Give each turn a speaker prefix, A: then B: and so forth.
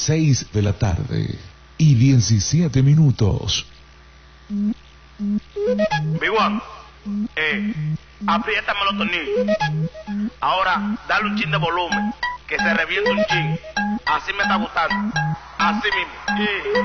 A: 6 de la tarde y 17 minutos.
B: Big One, apriétame los tornillos. Ahora, dale un chin de volumen, que se reviente un chin. Así me está gustando. Así mismo.